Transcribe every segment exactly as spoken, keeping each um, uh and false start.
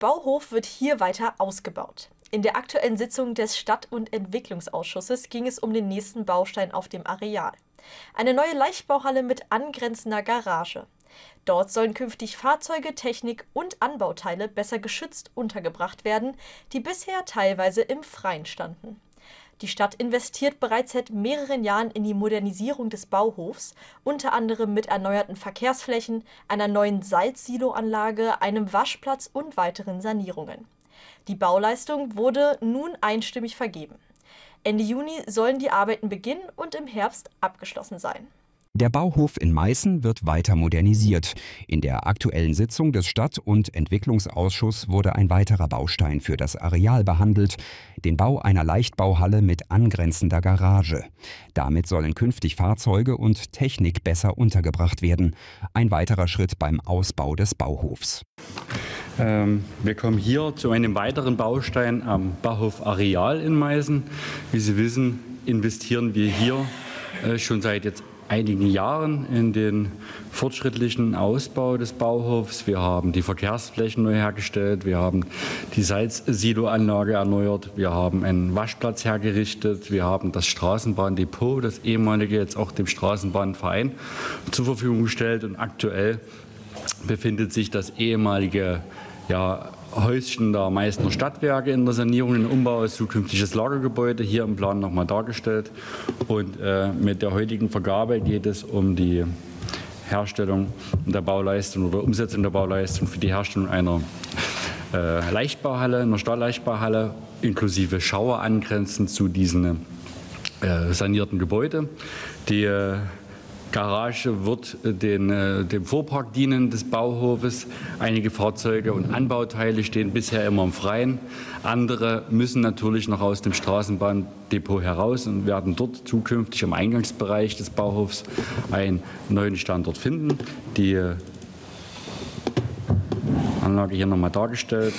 Bauhof wird hier weiter ausgebaut. In der aktuellen Sitzung des Stadt- und Entwicklungsausschusses ging es um den nächsten Baustein auf dem Areal. Eine neue Leichtbauhalle mit angrenzender Garage. Dort sollen künftig Fahrzeuge, Technik und Anbauteile besser geschützt untergebracht werden, die bisher teilweise im Freien standen. Die Stadt investiert bereits seit mehreren Jahren in die Modernisierung des Bauhofs, unter anderem mit erneuerten Verkehrsflächen, einer neuen Salzsiloanlage, einem Waschplatz und weiteren Sanierungen. Die Bauleistung wurde nun einstimmig vergeben. Ende Juni sollen die Arbeiten beginnen und im Herbst abgeschlossen sein. Der Bauhof in Meißen wird weiter modernisiert. In der aktuellen Sitzung des Stadt- und Entwicklungsausschusses wurde ein weiterer Baustein für das Areal behandelt, den Bau einer Leichtbauhalle mit angrenzender Garage. Damit sollen künftig Fahrzeuge und Technik besser untergebracht werden. Ein weiterer Schritt beim Ausbau des Bauhofs. Ähm, wir kommen hier zu einem weiteren Baustein am Bauhof Areal in Meißen. Wie Sie wissen, investieren wir hier äh, schon seit jetzt einigen Jahren in den fortschrittlichen Ausbau des Bauhofs. Wir haben die Verkehrsflächen neu hergestellt, wir haben die Salzsiloanlage erneuert, wir haben einen Waschplatz hergerichtet, wir haben das Straßenbahndepot, das ehemalige, jetzt auch dem Straßenbahnverein zur Verfügung gestellt, und aktuell befindet sich das ehemalige ja, Häuschen der Meißner Stadtwerke in der Sanierung, in Umbau als zukünftiges Lagergebäude, hier im Plan nochmal dargestellt. Und äh, mit der heutigen Vergabe geht es um die Herstellung der Bauleistung oder Umsetzung der Bauleistung für die Herstellung einer äh, Leichtbauhalle, einer Stahlleichtbauhalle, inklusive Schauer angrenzend zu diesen äh, sanierten Gebäude. Die äh, Garage wird den, äh, dem Fuhrpark dienen des Bauhofes. Einige Fahrzeuge und Anbauteile stehen bisher immer im Freien. Andere müssen natürlich noch aus dem Straßenbahndepot heraus und werden dort zukünftig im Eingangsbereich des Bauhofs einen neuen Standort finden. Die äh, Anlage hier nochmal dargestellt.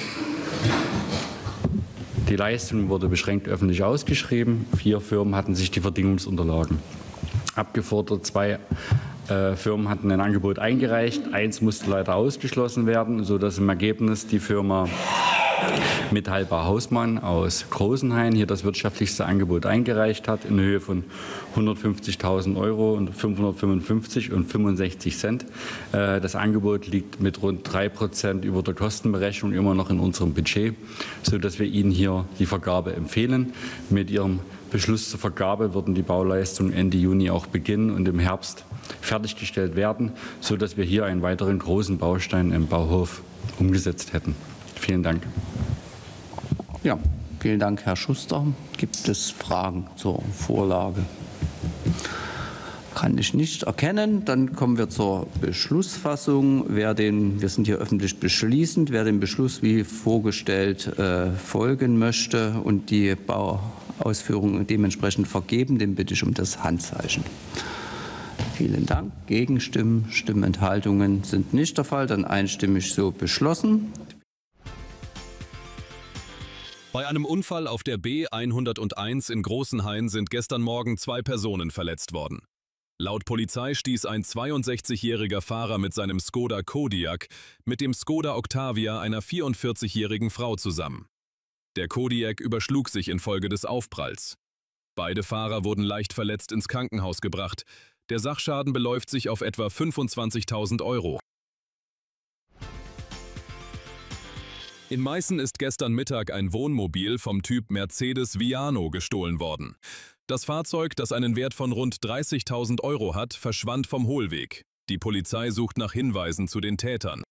Die Leistung wurde beschränkt öffentlich ausgeschrieben. Vier Firmen hatten sich die Verdingungsunterlagen abgefordert. Zwei äh, Firmen hatten ein Angebot eingereicht. Eins musste leider ausgeschlossen werden, sodass im Ergebnis die Firma Metallbau Hausmann aus Großenhain hier das wirtschaftlichste Angebot eingereicht hat, in Höhe von hundertfünfzigtausend Euro und fünfhundertfünfundfünfzig und fünfundsechzig Cent. Äh, das Angebot liegt mit rund drei Prozent über der Kostenberechnung immer noch in unserem Budget, sodass wir Ihnen hier die Vergabe empfehlen. Mit Ihrem Beschluss zur Vergabe würden die Bauleistungen Ende Juni auch beginnen und im Herbst fertiggestellt werden, sodass wir hier einen weiteren großen Baustein im Bauhof umgesetzt hätten. Vielen Dank. Ja, vielen Dank, Herr Schuster. Gibt es Fragen zur Vorlage? Kann ich nicht erkennen. Dann kommen wir zur Beschlussfassung. Wer den, wir sind hier öffentlich beschließend, wer dem Beschluss wie vorgestellt äh, folgen möchte und die Bauausführungen dementsprechend vergeben, den bitte ich um das Handzeichen. Vielen Dank. Gegenstimmen, Stimmenthaltungen sind nicht der Fall. Dann einstimmig so beschlossen. Bei einem Unfall auf der B hunderteins in Großenhain sind gestern Morgen zwei Personen verletzt worden. Laut Polizei stieß ein zweiundsechzigjähriger Fahrer mit seinem Skoda Kodiaq mit dem Skoda Octavia einer vierundvierzigjährigen Frau zusammen. Der Kodiaq überschlug sich infolge des Aufpralls. Beide Fahrer wurden leicht verletzt ins Krankenhaus gebracht. Der Sachschaden beläuft sich auf etwa fünfundzwanzigtausend Euro. In Meißen ist gestern Mittag ein Wohnmobil vom Typ Mercedes Viano gestohlen worden. Das Fahrzeug, das einen Wert von rund dreißigtausend Euro hat, verschwand vom Hohlweg. Die Polizei sucht nach Hinweisen zu den Tätern.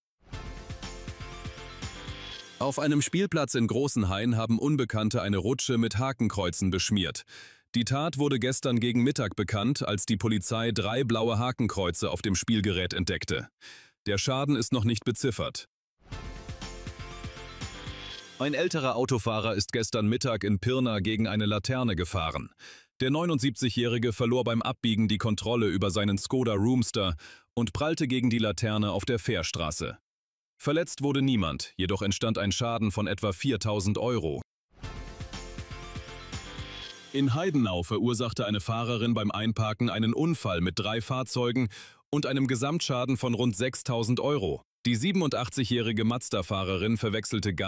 Auf einem Spielplatz in Großenhain haben Unbekannte eine Rutsche mit Hakenkreuzen beschmiert. Die Tat wurde gestern gegen Mittag bekannt, als die Polizei drei blaue Hakenkreuze auf dem Spielgerät entdeckte. Der Schaden ist noch nicht beziffert. Ein älterer Autofahrer ist gestern Mittag in Pirna gegen eine Laterne gefahren. Der neunundsiebzigjährige verlor beim Abbiegen die Kontrolle über seinen Skoda Roomster und prallte gegen die Laterne auf der Fährstraße. Verletzt wurde niemand, jedoch entstand ein Schaden von etwa viertausend Euro. In Heidenau verursachte eine Fahrerin beim Einparken einen Unfall mit drei Fahrzeugen und einem Gesamtschaden von rund sechstausend Euro. Die siebenundachtzigjährige Mazda-Fahrerin verwechselte